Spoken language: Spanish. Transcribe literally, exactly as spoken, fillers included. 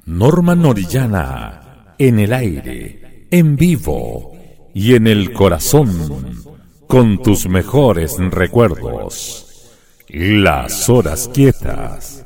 Norma Norillana, en el aire, en vivo y en el corazón, con tus mejores recuerdos. Las horas quietas.